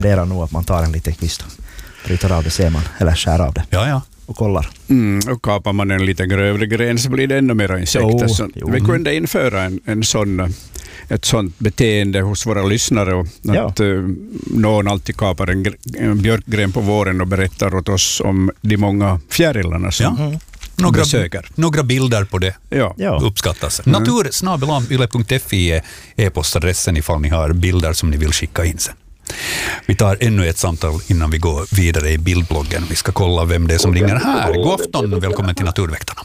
Det är nog att man tar en liten kvist och bryter av det, ser man, eller skär av det. Ja. Och kollar. Och kapar man en lite grövre gren så blir det ännu mer insekter. Så vi kunde införa ett sånt beteende hos våra lyssnare och att någon alltid kapar en björkgren på våren och berättar åt oss om de många fjärilarna som besöker. Några bilder på det uppskattas. Natur@yle.fi är e-postadressen ifall ni har bilder som ni vill skicka in sen. Vi tar ännu ett samtal innan vi går vidare i bildbloggen. Vi ska kolla vem det är som ringer här. God afton, välkommen till Naturväktarna.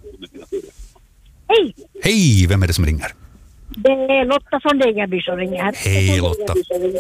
Hej! Hej, vem är det som ringer? Det är Lotta från Degerby som ringer här. Hej Lotta.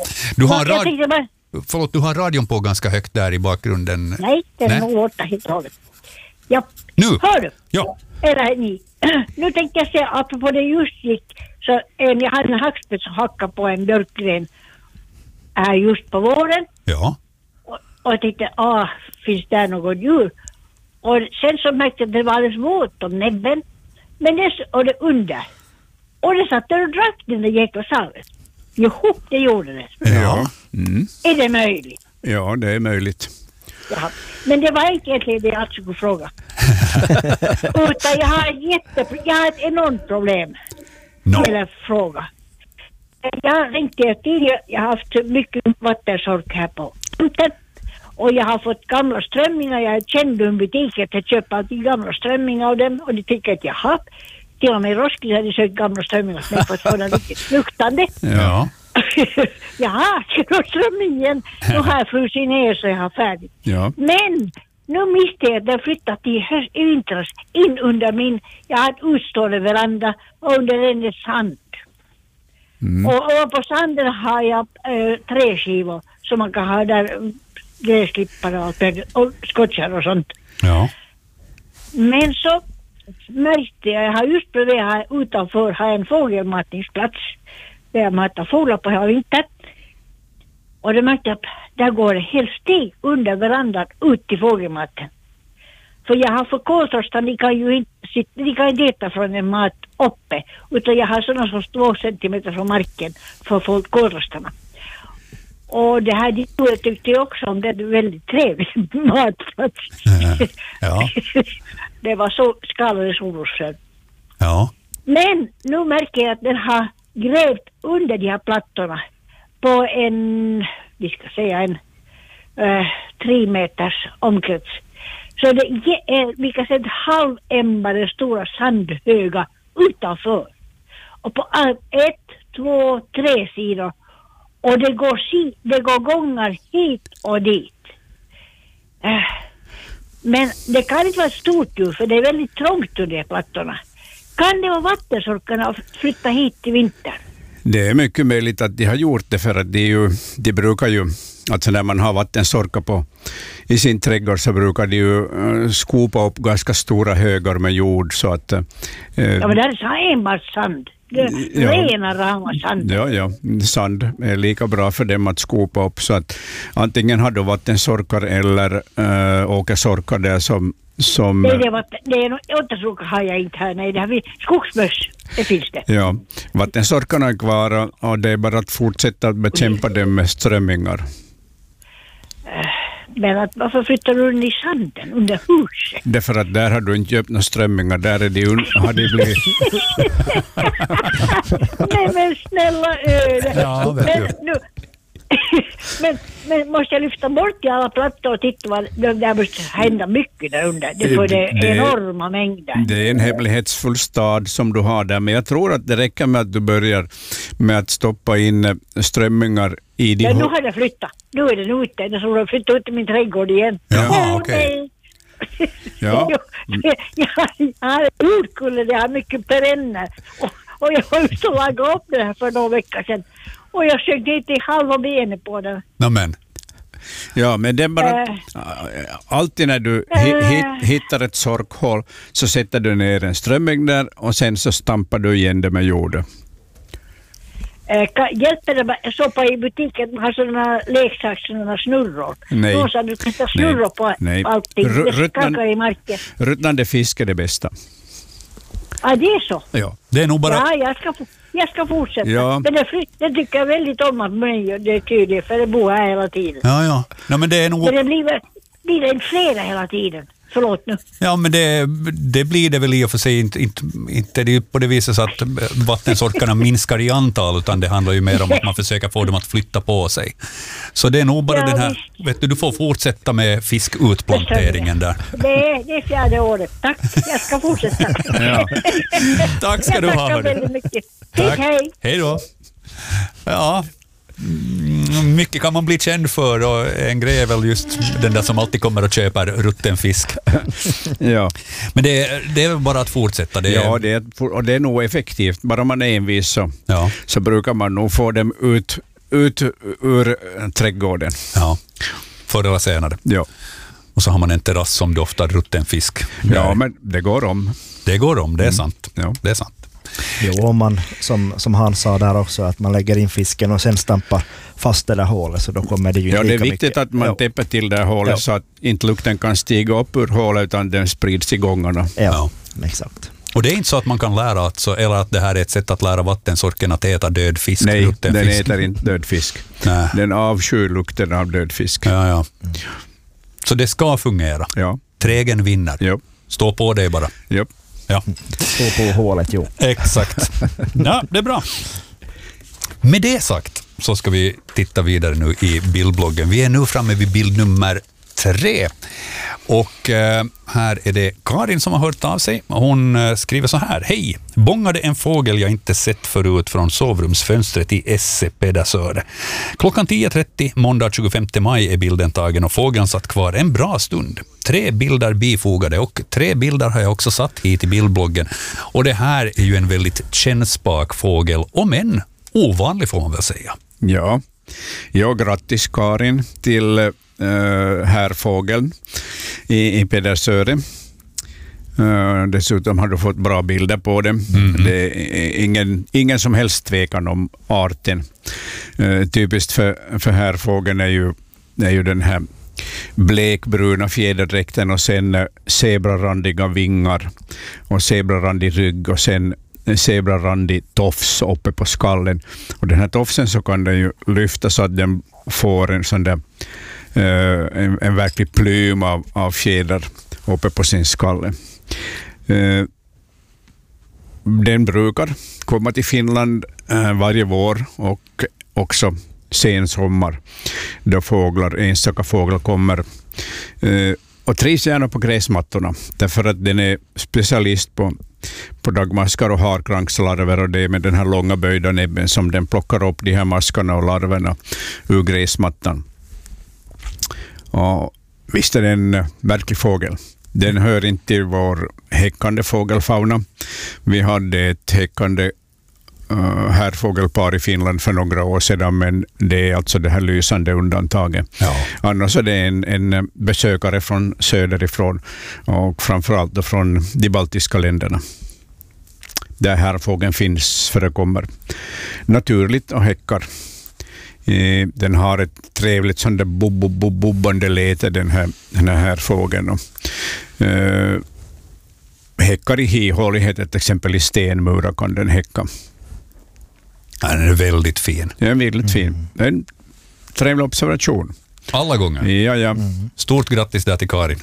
Du har radion på ganska högt där i bakgrunden. Nej, den är nog borta helt och hållet. Ja. Nu? Hör du? Ja. Eller ni. Nu tänkte jag säga, apropå det just gick, så jag hade en hackspets och hacka på en björkgren just på våren. Ja. Och jag tänkte, finns det något djur? Och sen så märkte jag att det var alldeles våt om näbben. Men det under. Och det satt där och drack den där jäkla salvet. Jo, det gjorde det. Ja. Är det möjligt? Ja, det är möjligt. Ja. Men det var inte egentligen det jag skulle fråga. Utan jag har ett enormt problem. Eller fråga. Jag tänkte tidigare, jag har haft mycket vattensork här på tomten. Och jag har fått gamla strömmingar. Jag kände en butik att jag köper alltid gamla strömmingar av dem. Och de tycker att jag har. Till och med i Roskilde hade jag sökt gamla strömmingar som jag fått sådana riktigt luktande. Ja. Jaha, strömmingen. Nu har jag frusit ner så jag har färdigt. Ja. Men nu misste jag att den flyttat i vintras in under jag har ett utstående veranda och under den är sand. Och på sanden har jag träskivor som man kan ha där gräsklippare och skottkärr och sånt. Ja. Men så märkte jag har just bredvid här utanför har en fågelmatningsplats där jag matar fåglar på hela vintern. Och det märkte jag att där går det helt steg under verandan ut till fågelmaten. För jag har för koltrostar, de kan ju inte äta från en mat uppe. Utan jag har sådana som 2 centimeter från marken för koltrostarna. Och det här djuret tyckte jag också om, det är väldigt trevlig matplats. Ja. Det var så skalade solrosor. Ja. Men nu märker jag att den har grävt under de här plattorna på vi ska säga 3 meters omkrets. Så det är, vi kan säga, ett halvämbare stora sandhöga utanför. Och på 1, 2, 3 sidor. Och det går gångar hit och dit. Men det kan inte vara ett stort djur för det är väldigt trångt under de plattorna. Kan det vara vattensorkarna och flytta hit till vintern? Det är mycket möjligt att de har gjort det för att de brukar ju, alltså när man har vattensorkar i sin trädgård så brukar de ju skopa upp ganska stora högar med jord så att... ja, men det är enbart sand. Rena rama sand. Ja, sand är lika bra för dem att skopa upp så att antingen har du vattensorkar eller åkersorkar där som... Nej, det är återsorkar har jag inte här. Nej, det har vi skogsbörs. Det finns det. Ja, vattensorkarna är kvar och det är bara att fortsätta att bekämpa dem med strömmingar. Men varför flyttar du in i sanden under huset? Därför att där har du inte köpt några strömmingar. Där är har de blivit... Nej, men snälla öde. Ja, men måste jag lyfta bort i alla plattor och titta vad där måste hända mycket där under. Det är enorma mängder. Det är en hemlighetsfull stad som du har där. Men jag tror att det räcker med att du börjar med att stoppa in strömmingar i din... Ja, nu har jag flyttat. Nu är den ute. Den har flyttat ut i min trädgård igen. Jaha, okej. Ja. Jag har jordkulle, det har mycket perenner. Och jag har just lagat upp det här för några veckor sedan. Och jag sökte inte i halva benet på den. Men. Ja, men det är bara... alltid när du hittar ett sorkhål så sätter du ner en strömming där och sen så stampar du igen det med jorden. Hjälper det bara stoppa i butiken man har sådana leksaker, sådana snurror? Nej. Då så du kan ta snurror på allting. Det skakar i marken. Ruttnande fisk är det bästa. Ja, det är så. Ja, det är nog bara... Ja, jag ska fortsätta. Ja. Men det tycker jag väldigt om att mig, det är tydligt, för det bor här hela tiden. Ja. No, men det är nog... Men det blir det flera hela tiden. Förlåt nu. Ja, men det blir det väl i och för sig inte det är på det viset så att vattensorkarna minskar i antal, utan det handlar ju mer om att man försöker få dem att flytta på sig. Så det är nog bara den här, vet du får fortsätta med fiskutplanteringen där. Det är 4:e året. Tack, jag ska fortsätta. Ja. Tack ska du ha. Tack väldigt mycket. Tack. Hej. Hej då. Ja. Mycket kan man bli känd för, och en grej är väl just den där som alltid kommer och köper rutten fisk. Ja. Men det är bara att fortsätta. Det är nog effektivt. Bara man är envis så brukar man nog få dem ut ur trädgården. Ja, förr eller senare. Ja. Och så har man en terrass som doftar rutten fisk. Ja, men det går om. Det går om, det är sant. Ja. Det är sant. Jo, om man, som han sa där också, att man lägger in fisken och sen stampar fast det där hålet, så då kommer det ju lika mycket. Ja, det är viktigt mycket. Att man täpper till det där hålet så att inte lukten kan stiga upp ur hålet, utan den sprids i gångarna. Ja, exakt. Och det är inte så att man kan lära eller att det här är ett sätt att lära vattensorken att äta död fisk. Nej, den fisk. Äter inte död fisk. Nej. Den avskyr lukten av död fisk. Ja. Så det ska fungera. Ja. Trägen vinner. Ja. Stå på dig bara. Ja. Ja. Stå på hålet, jo. Exakt. Ja, det är bra. Med det sagt så ska vi titta vidare nu i bildbloggen. Vi är nu framme vid bild nummer 3. Och här är det Karin som har hört av sig. Hon skriver så här: hej, bångade en fågel jag inte sett förut från sovrumsfönstret i Esse Pedersöre. Klockan 10.30 måndag 25 maj är bilden tagen och fågeln satt kvar en bra stund. 3 bilder bifogade, och 3 bilder har jag också satt hit i bildbloggen. Och det här är ju en väldigt kännspak fågel, om än ovanlig får man väl säga. Ja, grattis Karin till härfågeln i Pedersöre. Dessutom har du fått bra bilder på det. Det är ingen som helst tvekan om arten. Typiskt för härfågeln är ju den här blekbruna fjäderdräkten och sen zebrarandiga vingar och zebrarandig rygg och sen zebrarandig tofs uppe på skallen. Och den här tofsen så kan den ju lyfta så att den får en sån där en verklig plym av fjädrar uppe på sin skalle. Den brukar komma till Finland varje vår och också sen sommar, då enstaka fåglar kommer och trivs gärna på gräsmattorna, därför att den är specialist på dagmaskar och harkrankslarver, och det är med den här långa böjda näbben som den plockar upp de här maskarna och larverna ur gräsmattan. Och visst är det en verklig fågel. Den hör inte till vår häckande fågelfauna. Vi hade ett häckande härfågelpar i Finland för några år sedan, men det är alltså det här lysande undantaget. Ja. Annars är det en besökare från söderifrån och framförallt då från de baltiska länderna. Där härfågeln förekommer naturligt och häckar. Den har ett trevligt sånt där bobbande läte, den här fågeln. Och, häckar i ihålighet, till exempel i stenmurar kan den häcka. Den är väldigt fin. Den är väldigt fin. Det är en trevlig observation. Alla gånger? Ja. Stort grattis där till Karin.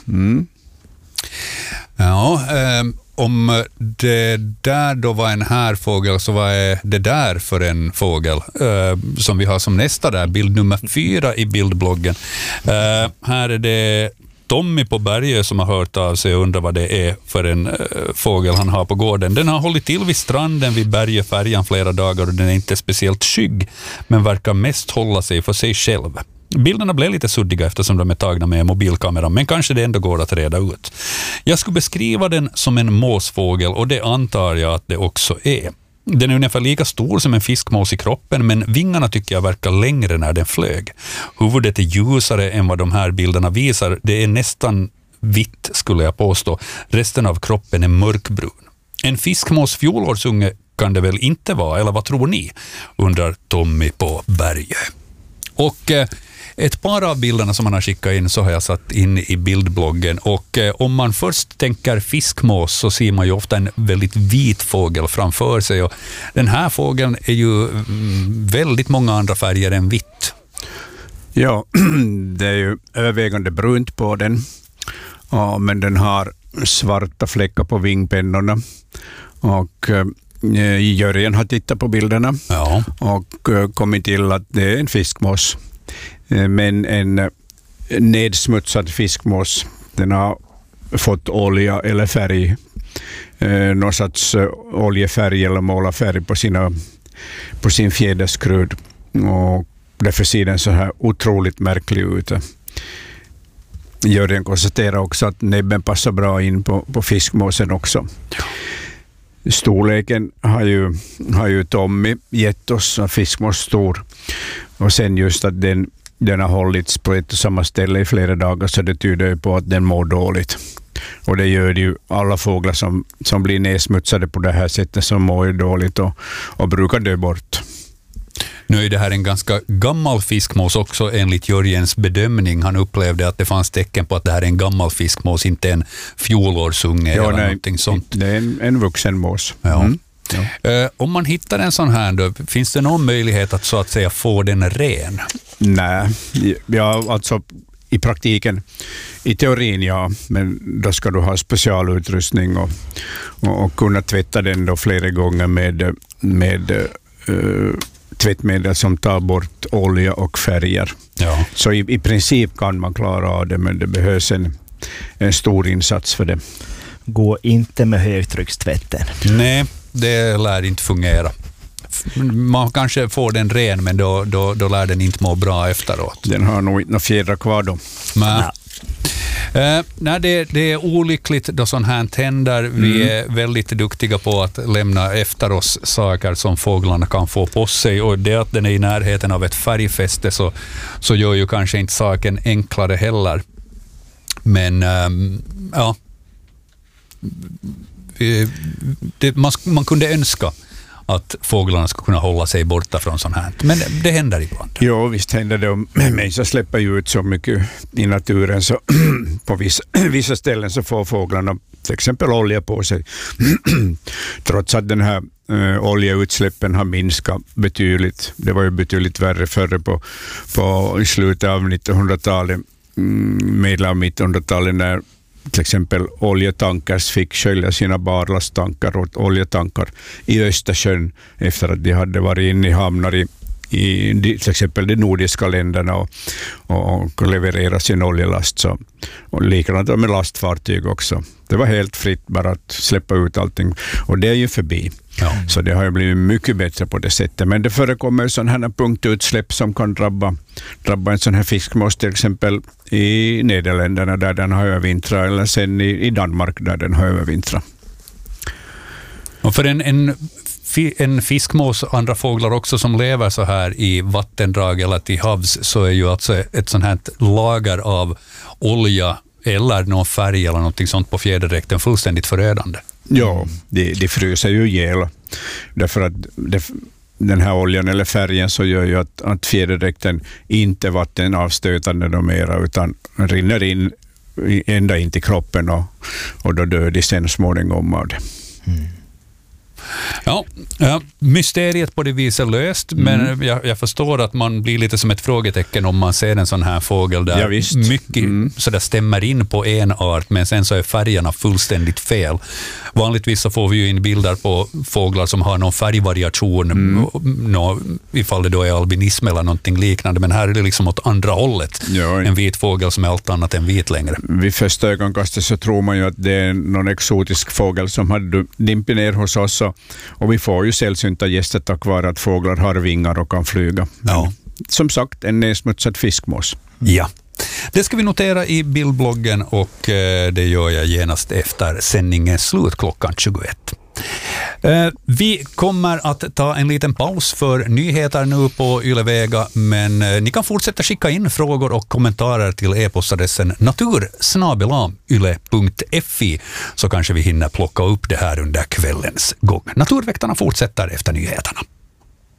Ja, om det där då var en härfågel, så vad är det där för en fågel som vi har som nästa där, bild nummer 4 i bildbloggen. Här är det Tommy på Bergö som har hört av sig och undrar vad det är för en fågel han har på gården. Den har hållit till vid stranden vid Bergöfärjan flera dagar och den är inte speciellt skygg, men verkar mest hålla sig för sig själv. Bilderna blev lite suddiga eftersom de är tagna med mobilkameran, men kanske det ändå går att reda ut. Jag skulle beskriva den som en måsfågel, och det antar jag att det också är. Den är ungefär lika stor som en fiskmås i kroppen, men vingarna tycker jag verkar längre när den flög. Huvudet är ljusare än vad de här bilderna visar. Det är nästan vitt skulle jag påstå. Resten av kroppen är mörkbrun. En fiskmås fjolårsunge kan det väl inte vara, eller vad tror ni? Undrar Tommy på Bergö. Och ett par av bilderna som man har skickat in så har jag satt in i bildbloggen. Och om man först tänker fiskmås så ser man ju ofta en väldigt vit fågel framför sig. Och den här fågeln är ju väldigt många andra färger än vitt. Ja, det är ju övervägande brunt på den. Ja, men den har svarta fläckar på vingpennorna. Och Jörgen har tittat på bilderna och kommit till att det är en fiskmås. Men en nedsmutsad fiskmås. Den har fått olja eller färg. Någon sorts oljefärg eller målarfärg på sin fjäderskrud. Och därför ser den så här otroligt märklig ut. Jörgen konstaterar också att näbben passar bra in på fiskmåsen också. Storleken har ju Tommy gett oss, fiskmås stor. Och sen just att den har hållits på ett och samma ställe i flera dagar, så det tyder ju på att den mår dåligt. Och det gör det ju alla fåglar som blir nedsmutsade på det här sättet, som mår ju dåligt och brukar dö bort. Nu är det här en ganska gammal fiskmås också enligt Jörgens bedömning. Han upplevde att det fanns tecken på att det här är en gammal fiskmås, inte en fjolårsunge eller någonting sånt. Det är en vuxen mås. Ja. Ja. Om man hittar en sån här då, finns det någon möjlighet att så att säga få den ren? Nej, alltså i praktiken, i teorin ja, men då ska du ha specialutrustning och kunna tvätta den då flera gånger med tvättmedel som tar bort olja och färger. Ja. Så i princip kan man klara av det, men det behövs en stor insats för det. Gå inte med högtryckstvätten. Nej, det lär inte fungera. Man kanske får den ren, men då lär den inte må bra efteråt. Den har nog inte några fjädrar kvar då. Nej, det är olyckligt då sånt här händer. Vi är väldigt duktiga på att lämna efter oss saker som fåglarna kan få på sig, och det att den är i närheten av ett färgfäste så gör ju kanske inte saken enklare heller. Men ja, man kunde önska att fåglarna ska kunna hålla sig borta från sånt här. Men det händer ibland. Ja, visst händer det. Om människor släpper ju ut så mycket i naturen, så på vissa ställen så får fåglarna till exempel olja på sig. Trots att den här oljeutsläppen har minskat betydligt. Det var ju betydligt värre förr på i slutet av 1900-talet, medel av 1900-talet, när till exempel oljetankers fick skölja sina barlasttankar och oljetankar i Östersjön efter att de hade varit inne i hamnar i till exempel de nordiska länderna och leverera sin oljelast. Så, och likadant med lastfartyg också. Det var helt fritt bara att släppa ut allting, och det är ju förbi. Ja. Så det har ju blivit mycket bättre på det sättet. Men det förekommer sådana här punktutsläpp som kan drabba en sån här fiskmås, till exempel i Nederländerna där den har övervintrat, eller sen i Danmark där den har övervintrat. Och för en fiskmås och andra fåglar också som lever så här i vattendrag eller till havs, så är ju alltså ett sånt här lager av olja eller någon färg eller någonting sånt på fjäderdräkten fullständigt förödande. Ja, de fryser ju ihjäl. Därför att den här oljan eller färgen så gör ju att fjäderdräkten inte är vattenavstötande mera, utan rinner in ända in till kroppen och då dör de sen småningom av det. Ja, mysteriet på det viset löst, men jag förstår att man blir lite som ett frågetecken om man ser en sån här fågel där mycket så där stämmer in på en art, men sen så är färgerna fullständigt fel. Vanligtvis så får vi ju in bilder på fåglar som har någon färgvariation, ifall det då är albinism eller någonting liknande, men här är det liksom åt andra hållet. Ja. En vit fågel som är allt annat än vit längre. Vid första ögonkastet så tror man ju att det är någon exotisk fågel som hade dimpit ner hos oss, och vi får ju sällsynta gäster tack vare att fåglar har vingar och kan flyga. Ja. Som sagt, en nedsmutsad fiskmås. Ja. Det ska vi notera i bildbloggen, och det gör jag genast efter sändningens slut klockan 21. Vi kommer att ta en liten paus för nyheter nu på Yle Vega, men ni kan fortsätta skicka in frågor och kommentarer till e-postadressen natur@yle.fi, så kanske vi hinner plocka upp det här under kvällens gång. Naturväktarna fortsätter efter nyheterna.